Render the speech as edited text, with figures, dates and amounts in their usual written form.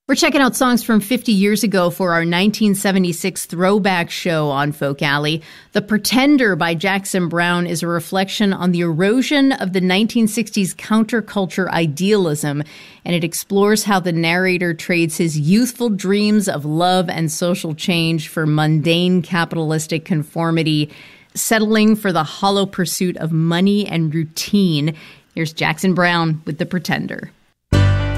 We're checking out songs from 50 years ago for our 1976 throwback show on Folk Alley. The Pretender by Jackson Browne is a reflection on the erosion of the 1960s counterculture idealism, and it explores how the narrator trades his youthful dreams of love and social change for mundane capitalistic conformity, settling for the hollow pursuit of money and routine. Here's Jackson Browne with The Pretender.